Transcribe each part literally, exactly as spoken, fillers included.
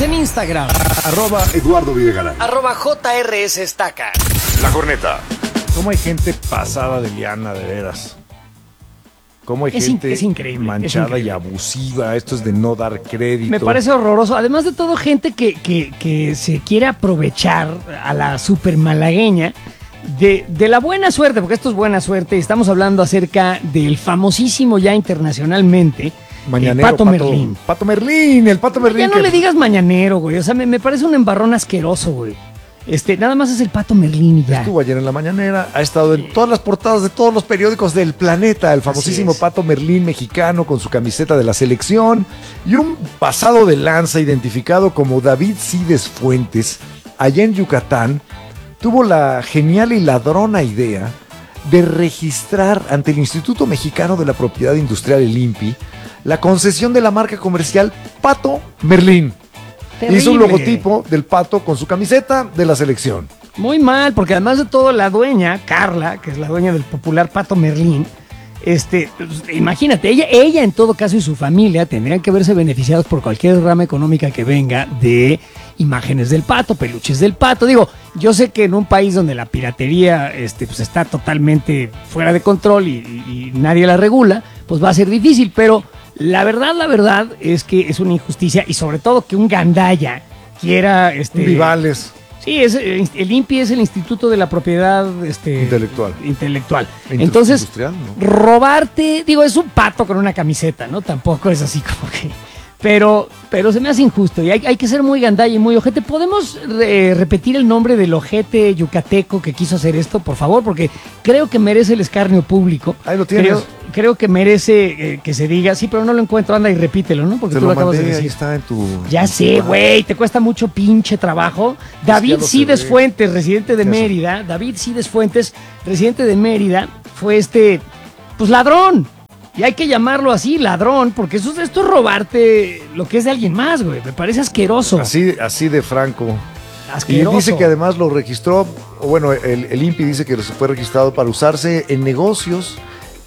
en Instagram. Arroba Eduardo Videgaray. Arroba J R S Estaca. La Corneta. ¿Cómo hay gente pasada de liana, de veras? ¿Cómo hay Es gente in- es increíble, es manchada increíble. y abusiva? Esto es de no dar crédito. Me parece horroroso. Además de todo, gente que, que, que se quiere aprovechar a la super malagueña de, de la buena suerte, porque esto es buena suerte. Estamos hablando acerca del famosísimo ya internacionalmente Mañanero, el Pato, Merlín. Pato Merlín, el Pato Merlín. Ya no que- le digas mañanero, güey. O sea, me, me parece un embarrón asqueroso, güey. Este, nada más es el Pato Merlín y ya. Estuvo ayer en la mañanera, ha estado en todas las portadas de todos los periódicos del planeta, el famosísimo es. Pato Merlín mexicano con su camiseta de la selección y un pasado de lanza identificado como David Cides Fuentes, allá en Yucatán, tuvo la genial y ladrona idea de registrar ante el Instituto Mexicano de la Propiedad Industrial, el INPI, la concesión de la marca comercial Pato Merlín. Terrible. Hizo un logotipo del pato con su camiseta de la selección. Muy mal, porque además de todo, la dueña, Carla, que es la dueña del popular Pato Merlín, este, pues, imagínate, ella, ella en todo caso y su familia tendrían que verse beneficiados por cualquier rama económica que venga de imágenes del pato, peluches del pato. Digo, yo sé que en un país donde la piratería este, pues, está totalmente fuera de control y, y- y nadie la regula, pues va a ser difícil, pero la verdad, la verdad es que es una injusticia y sobre todo que un gandaya quiera... Este, Vivales. Sí, es, eh, el INPI es el Instituto de la Propiedad este, Intelectual. intelectual. Indus- Entonces, industrial, ¿no? robarte, digo, es un pato con una camiseta, ¿no? Tampoco es así como que... Pero, pero se me hace injusto y hay, hay que ser muy gandalla y muy ojete. ¿Podemos eh, repetir el nombre del ojete yucateco que quiso hacer esto, por favor? Porque creo que merece el escarnio público. Ahí lo tienes. Creo, creo que merece eh, que se diga, sí, pero no lo encuentro, anda y repítelo, ¿no? Porque Te tú lo lo acabas de mandé, ahí decir. está en tu... Ya en tu sé, WhatsApp. güey, te cuesta mucho pinche trabajo. David ya lo Cides sé. Fuentes, residente de Ya sé. Mérida. David Cides Fuentes, residente de Mérida, fue este, pues ladrón. Y hay que llamarlo así, ladrón, porque eso, esto es robarte lo que es de alguien más, güey. Me parece asqueroso. Así, así de franco. Y asqueroso. dice que además lo registró, o bueno, el, el INPI dice que fue registrado para usarse en negocios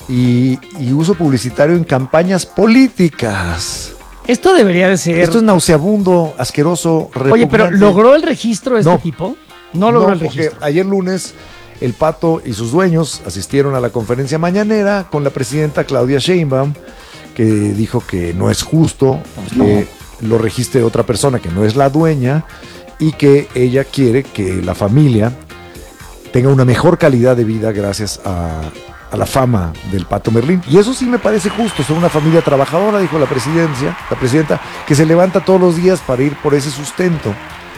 y, y uso publicitario en campañas políticas. Esto debería de ser... Esto es nauseabundo, asqueroso, Oye, pero repugnante. ¿logró el registro este No. tipo? No logró el porque registro. ayer lunes el Pato y sus dueños asistieron a la conferencia mañanera con la presidenta Claudia Sheinbaum, que dijo que no es justo que lo registre otra persona que no es la dueña y que ella quiere que la familia tenga una mejor calidad de vida gracias a, a la fama del Pato Merlín. Y eso sí me parece justo, son una familia trabajadora, dijo la presidencia, la presidenta, que se levanta todos los días para ir por ese sustento.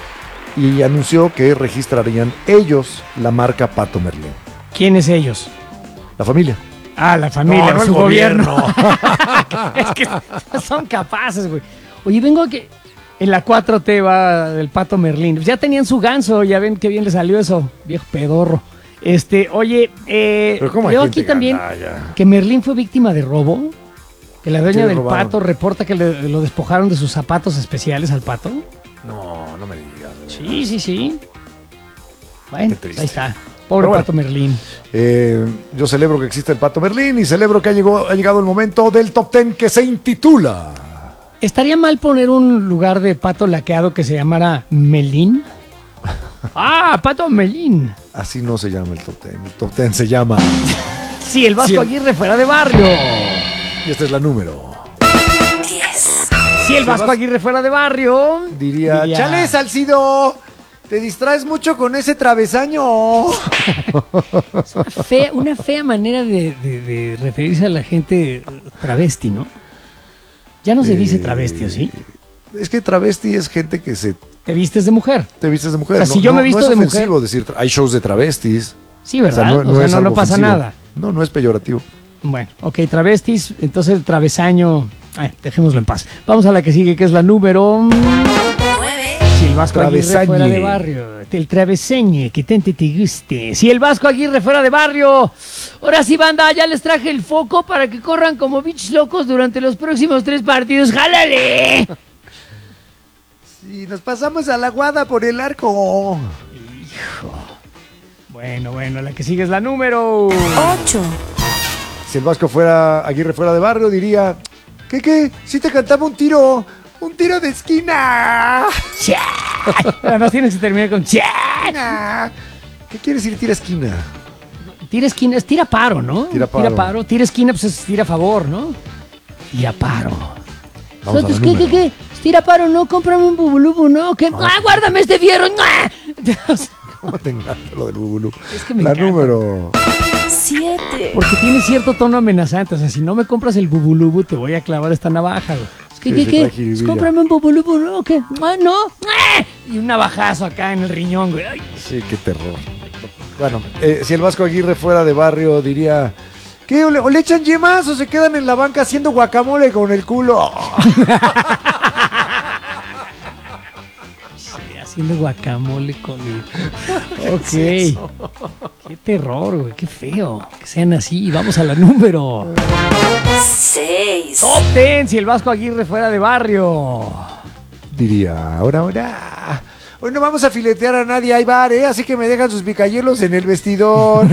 Y anunció que registrarían ellos la marca Pato Merlín. ¿Quiénes ellos? La familia. Ah, la familia, No, no el su gobierno. gobierno. Es que son capaces, güey. Oye, vengo que en la cuatro T va del Pato Merlín. Ya tenían su ganso, ya ven qué bien le salió eso, viejo pedorro. Este, oye, eh, Pero ¿cómo hay veo gente aquí también gandalla? que Merlín fue víctima de robo. Que la ¿Qué dueña le del robaron? pato reporta que le- lo despojaron de sus zapatos especiales al pato. No, no me digas. Sí, sí, sí. Bueno, Qué triste. ahí está. Pobre Pero bueno. Pato Merlín. Eh, yo celebro que existe el Pato Merlín y celebro que ha llegado, ha llegado el momento del top ten que se intitula... ¿Estaría mal poner un lugar de pato laqueado que se llamara Melín? Ah, Pato Melín. Así no se llama el top ten. El top ten se llama... Sí, el Vasco Sí, el- Aguirre fuera de barrio. Y esta es la número. Sí, el Vasco Aguirre fuera de barrio. Diría, Diría- chale, Salcido, te distraes mucho con ese travesaño. Fe- una fea manera de, de- de referirse a la gente travesti, ¿no? Ya no se dice Eh, travesti, ¿o sí? Es que travesti es gente que se Te vistes de mujer. te vistes de mujer. O sea, si yo me no visto es de mujer- ofensivo decir, tra- hay shows de travestis. Sí, ¿verdad? O sea, no, es no, algo pasa ofensivo. nada. No, no es peyorativo. Bueno, ok, travestis, entonces el travesaño, ay, dejémoslo en paz. Vamos a la que sigue, que es la número... Si el Vasco Aguirre Travesañe. fuera de barrio, el travesañe, que tanto te guste. Si el Vasco Aguirre fuera de barrio, ahora sí, banda, ya les traje el foco para que corran como bichos locos durante los próximos tres partidos. ¡Jálale! Si nos pasamos a la guada por el arco. Bueno, bueno, la que sigue es la número... ocho. Si el Vasco fuera, Aguirre fuera de barrio, diría, ¿qué, qué? Si te cantaba un tiro. Un tiro de esquina. Además tienes que terminar con ¡Chá! ¿Qué quiere decir tira esquina? Tira esquina es tira paro, ¿no? Tira paro. Tira paro. Tira esquina, pues es tira a favor, ¿no? Tira paro. Vamos a Entonces, la ¿qué, número. qué, qué? Tira paro, no, cómprame un bubulubu, ¿no? ¿Qué? ¡Ah, guárdame este fierro! ¡Ah! ¿Cómo te encanta lo del bubulú? Es que me La encanta. número. Siete. Porque tiene cierto tono amenazante. O sea, si no me compras el bubulubu, te voy a clavar esta navaja, güey. Es que, Sí, ¿qué, sí, qué? trae jiribilla. Pues cómprame un bubulubu, ¿no? ¿Qué? Ah, no. ¡Ah! Y un navajazo acá en el riñón, güey. Ay. Sí, qué terror. Bueno, eh, si el Vasco Aguirre fuera de barrio, diría... ¿Qué? ¿O le, o le echan yemas o se quedan en la banca haciendo guacamole con el culo? Sí, haciendo guacamole con el... Ok. Qué terror, güey. Qué feo. Que sean así. Y vamos a la número. Seis. Top ten, si el Vasco Aguirre fuera de barrio. Diría, ahora, ahora... Hoy no vamos a filetear a nadie, hay bar, ¿eh? Así que me dejan sus picayelos en el vestidor.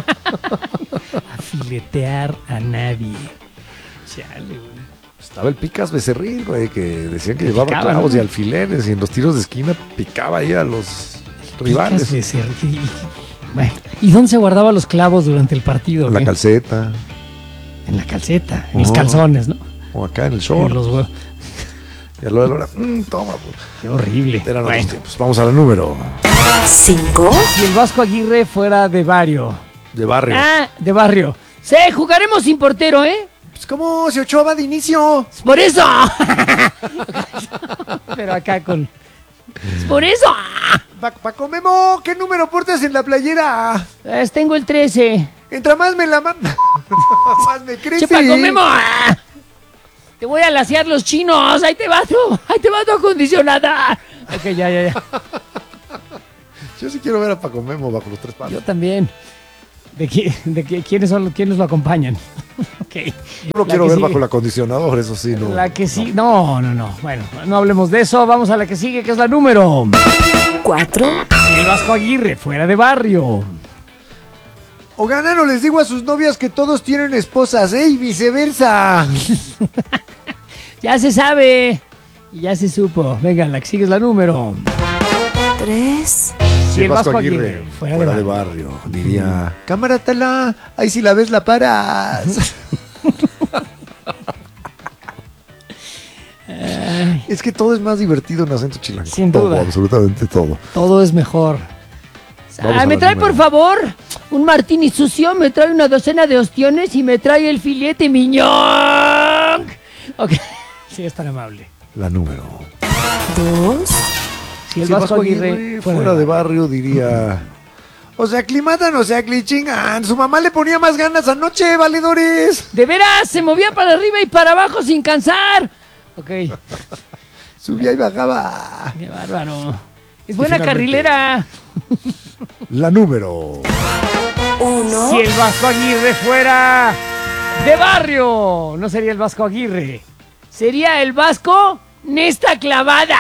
A filetear a nadie. Chale, güey. Estaba el Picas Becerril, güey, que decían que llevaba picaba, clavos ¿no? y alfileres y en los tiros de esquina picaba ahí a los rivales. Picas Becerril. Y- Bueno, ¿y dónde se guardaba los clavos durante el partido? En la güey? calceta, En la calceta, en los Oh. calzones, ¿no? o acá en el En short. los huevos. Y a lo de la hora, mm, toma, pues. Qué horrible. Eran Bueno, otros tiempos. Vamos a la número Cinco. si el Vasco Aguirre fuera de barrio. de barrio. Ah, de barrio. Sí, jugaremos sin portero, ¿eh? Pues como si Ochoa va de inicio. ¡Por eso! Pero acá con... ¡Por eso! Pa- Paco Memo, ¿qué número portas en la playera? Eh, tengo el trece. Entra más me la manda. Más me crece. ¡Che, Paco Memo! ¡Ah! Te voy a lasear los chinos. ¡Ahí te va tú! ¡Ahí te va tu acondicionada! Ok, ya, ya, ya. Yo sí quiero ver a Paco Memo bajo los tres palos. Yo también. ¿De, qué, de qué, quiénes son los- quiénes lo acompañan? Ok. Yo lo La quiero que ver sigue. bajo el acondicionador, eso sí, no. La que sí. No, no, no. Bueno, no hablemos de eso. Vamos a la que sigue, que es la número. Cuatro. El Vasco Aguirre, fuera de barrio. O ganan o les digo a sus novias que todos tienen esposas, ¿eh? Y viceversa. Ya se sabe. Y ya se supo. Venga, la que sigue es la número. Tres. Si el Vasco Aguirre, fuera, de barrio, diría, cámara tala, ahí si la ves la paras. Es que todo es más divertido en acento chilango. Sin Todo, duda. absolutamente todo. Todo es mejor. Vamos Ah, a me la trae número. por favor un martini sucio, me trae una docena de ostiones y me trae el filete miñón. Ok, sí, es tan amable. La número. Dos. Si el Si Vasco Aguirre fuera, de barrio diría, o sea, aclimatan, o sea, clichingan. Su mamá le ponía más ganas anoche, valedores. De veras, se movía para arriba y para abajo sin cansar. Ok, Subía y bajaba. qué bárbaro. Es buena finalmente- carrilera. La número. Uno. Si el Vasco Aguirre fuera de barrio, no sería el Vasco Aguirre, sería el Vasco Nesta Clavada.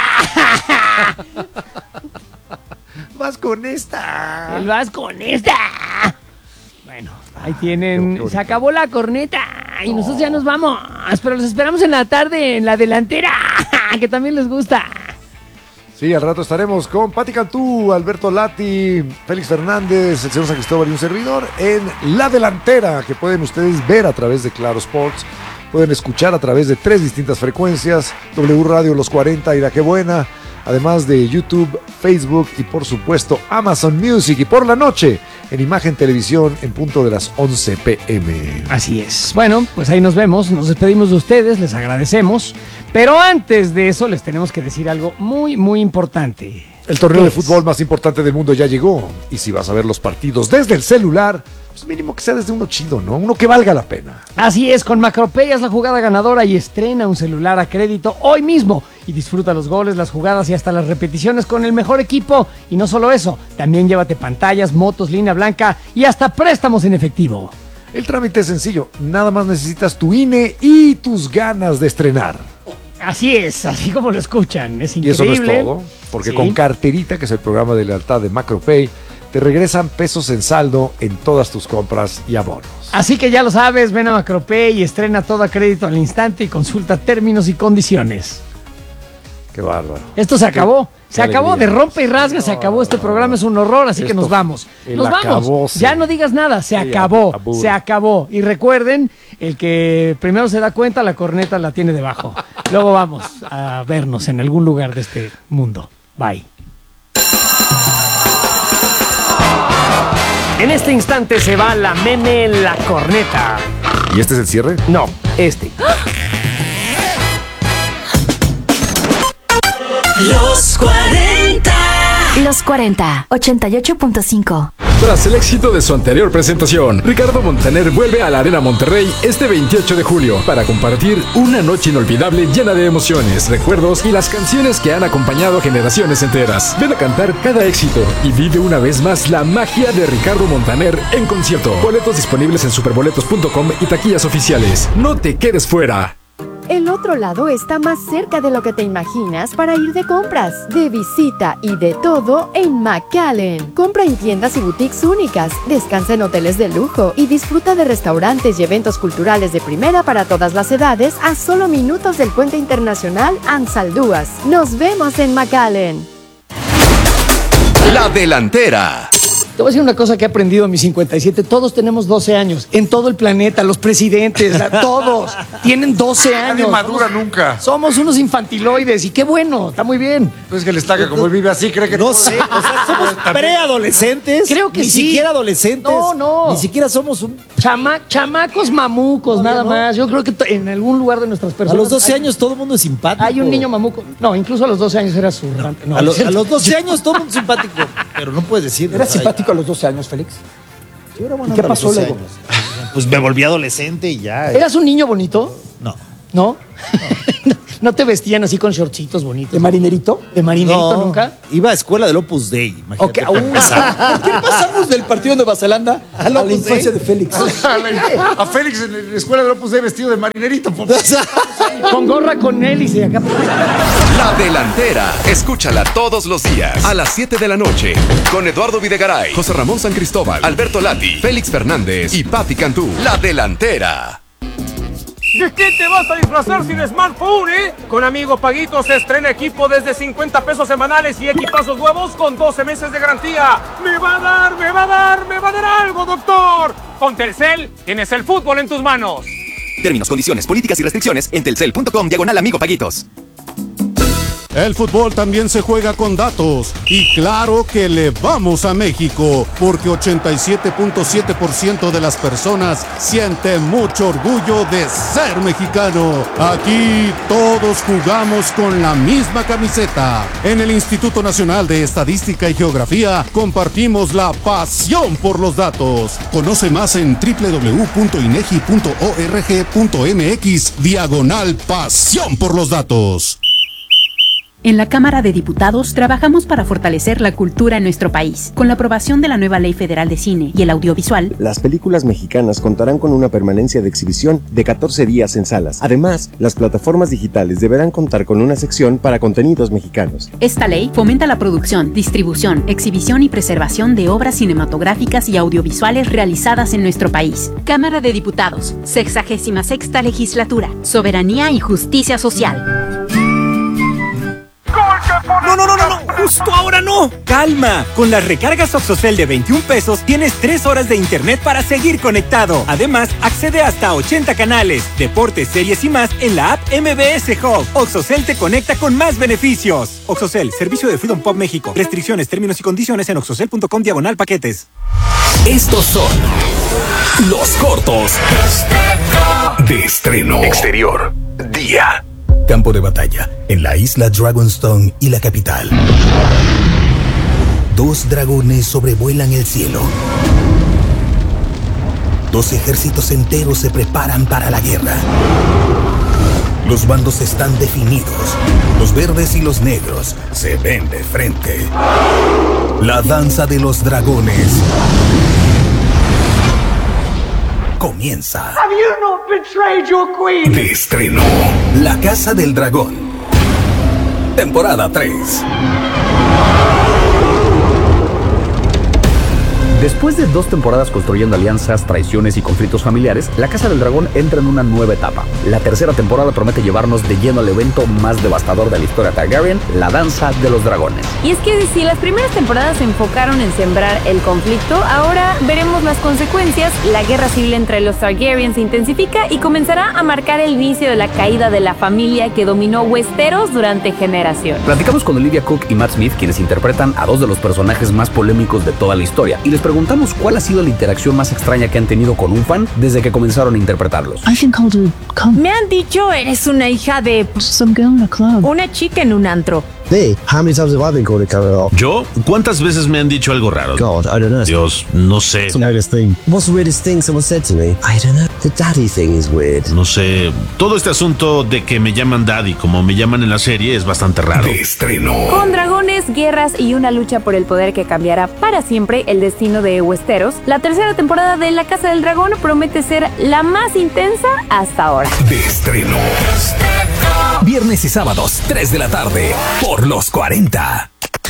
Vas con esta. El Vasco Nesta. Bueno, ahí tienen. Qué- qué bonito. Se acabó la corneta y nosotros ya nos vamos. Pero los esperamos en la tarde en la delantera, que también les gusta. Sí, al rato estaremos con Pati Cantú, Alberto Lati, Félix Fernández, el señor San Cristóbal y un servidor en La Delantera, que pueden ustedes ver a través de Claro Sports, pueden escuchar a través de tres distintas frecuencias, W Radio Los cuarenta y La Que Buena, además de YouTube, Facebook y por supuesto Amazon Music, y por la noche en Imagen Televisión en punto de las once pe eme. Así es. Bueno, pues ahí nos vemos. Nos despedimos de ustedes, les agradecemos. Pero antes de eso les tenemos que decir algo muy, muy importante. El torneo ¿Qué de es? fútbol más importante del mundo ya llegó. Y si vas a ver los partidos desde el celular, pues mínimo que sea desde uno chido, ¿no? Uno que valga la pena. Así es, con Macropay haz la jugada ganadora y estrena un celular a crédito hoy mismo. Y disfruta los goles, las jugadas y hasta las repeticiones con el mejor equipo. Y no solo eso, también llévate pantallas, motos, línea blanca y hasta préstamos en efectivo. El trámite es sencillo. Nada más necesitas tu I N E y tus ganas de estrenar. Así es, así como lo escuchan. Es Y increíble. eso no es todo, porque Sí. con Carterita, que es el programa de lealtad de Macropay, te regresan pesos en saldo en todas tus compras y abonos. Así que ya lo sabes, ven a Macropay y estrena todo a crédito al instante y consulta términos y condiciones. Qué bárbaro. Esto se acabó. Qué Se acabó. alegría. De rompe y rasga se acabó. Este programa es un horror, así que Esto- nos vamos. el Nos vamos. acabose. Ya no digas nada. Se Sí, acabó. abur. Se acabó. Y recuerden, el que primero se da cuenta, la corneta la tiene debajo. Luego vamos a vernos en algún lugar de este mundo. Bye. En este instante se va la meme en la corneta. ¿Y este es el cierre? No, este. Los cuarenta. Los cuarenta, ochenta y ocho punto cinco. Tras el éxito de su anterior presentación, Ricardo Montaner vuelve a la Arena Monterrey este veintiocho de julio para compartir una noche inolvidable llena de emociones, recuerdos y las canciones que han acompañado a generaciones enteras. Ven a cantar cada éxito y vive una vez más la magia de Ricardo Montaner en concierto. Boletos disponibles en superboletos punto com y taquillas oficiales. No te quedes fuera. El otro lado está más cerca de lo que te imaginas para ir de compras, de visita y de todo en McAllen. Compra en tiendas y boutiques únicas, descansa en hoteles de lujo y disfruta de restaurantes y eventos culturales de primera para todas las edades a solo minutos del Puente Internacional Ansaldúas. Nos vemos en McAllen. La delantera. Te voy a decir una cosa que he aprendido en mis cincuenta y siete. Todos tenemos doce años. En todo el planeta, los presidentes, a todos tienen doce años. Nadie madura Somos- nunca. Somos unos infantiloides y qué bueno, está muy bien. Pues que el estaca, como él vive así, cree que... No sé, o sea, somos preadolescentes. Creo que ni sí. siquiera adolescentes. No, no. Ni siquiera somos un. Chama- chamacos mamucos, No, nada no. más. Yo creo que to- en algún lugar de nuestras A personas. los doce hay- años todo el mundo es simpático. Hay un niño mamuco. No, incluso a los doce años era su. No, a, lo- a los doce años todo el mundo es simpático. Pero no puedes decir. ¿Eras ay, simpático a los doce años, Félix? yo era buena ¿Y qué para los pasó doce luego? años. Pues me volví adolescente y ya. ¿Eras un niño bonito? No. ¿No? ¿No te vestían así con shortcitos bonitos? ¿De marinerito? ¿De marinerito No, nunca? Iba a escuela del Opus Dei. Imagínate. Ok, para uh, empezar. ¿Por qué pasamos del partido de Nueva Zelanda a la Opus infancia Dei? de Félix? A, la- a Félix en la escuela de Opus Dei vestido de marinerito. por- Con gorra con hélice acá. La delantera. Escúchala todos los días a las siete de la noche con Eduardo Videgaray, José Ramón San Cristóbal, Alberto Lati, Félix Fernández y Patti Cantú. La delantera. ¿De qué te vas a disfrazar sin smartphone, eh? Con Amigo Paguito se estrena equipo desde cincuenta pesos semanales y equipazos nuevos con doce meses de garantía. ¡Me va a dar, me va a dar, me va a dar algo, doctor! Con Telcel tienes el fútbol en tus manos. Términos, condiciones, políticas y restricciones en telcel punto com diagonal Amigo Paguitos. El fútbol también se juega con datos y claro que le vamos a México porque ochenta y siete punto siete por ciento de las personas sienten mucho orgullo de ser mexicano. Aquí todos jugamos con la misma camiseta. En el Instituto Nacional de Estadística y Geografía compartimos la pasión por los datos. Conoce más en doble u doble u doble u punto inegi punto org punto mx diagonal pasión por los datos. En la Cámara de Diputados trabajamos para fortalecer la cultura en nuestro país. Con la aprobación de la nueva Ley Federal de Cine y el Audiovisual, las películas mexicanas contarán con una permanencia de exhibición de catorce días en salas. Además, las plataformas digitales deberán contar con una sección para contenidos mexicanos. esta ley fomenta la producción, distribución, exhibición y preservación de obras cinematográficas y audiovisuales realizadas en nuestro país. Cámara de Diputados, sexagésima sexta legislatura, soberanía y justicia social. No, no, no, no, no, justo ahora no. Calma, con las recargas Oxocel de veintiún pesos tienes tres horas de internet para seguir conectado. Además, accede hasta a ochenta canales, deportes, series y más en la app M B S Hub. Oxocel te conecta con más beneficios. Oxocel, servicio de Freedom Pop México. Restricciones, términos y condiciones en oxocel punto com diagonal paquetes. Estos son los cortos de estreno. Exterior, día. Campo de batalla en la isla Dragonstone y la capital. Dos dragones sobrevuelan el cielo. Dos ejércitos enteros se preparan para la guerra. Los bandos están definidos. Los verdes y los negros se ven de frente. La danza de los dragones comienza. Have you not betrayed your queen? De estreno, La Casa del Dragón, temporada tres. Después de dos temporadas construyendo alianzas, traiciones y conflictos familiares, La Casa del Dragón entra en una nueva etapa. La tercera temporada promete llevarnos de lleno al evento más devastador de la historia Targaryen, la Danza de los Dragones. Y es que si las primeras temporadas se enfocaron en sembrar el conflicto, ahora veremos las consecuencias. La guerra civil entre los Targaryen se intensifica y comenzará a marcar el inicio de la caída de la familia que dominó Westeros durante generaciones. Platicamos con Olivia Cook y Matt Smith, quienes interpretan a dos de los personajes más polémicos de toda la historia, y les preguntamos cuál ha sido la interacción más extraña que han tenido con un fan desde que comenzaron a interpretarlos. Me han dicho eres una hija de una chica en un antro. ¿Yo? ¿Cuántas veces me han dicho algo raro? God, I don't know. Dios, no sé. It's the weirdest thing. What's the weirdest thing someone said to me? I don't know. The daddy thing is weird. No sé. Todo este asunto de que me llaman daddy como me llaman en la serie es bastante raro. De estreno. Con dragones, guerras y una lucha por el poder que cambiará para siempre el destino de Westeros, la tercera temporada de La Casa del Dragón promete ser la más intensa hasta ahora. De estreno. Viernes y sábados, tres de la tarde, por los cuarenta.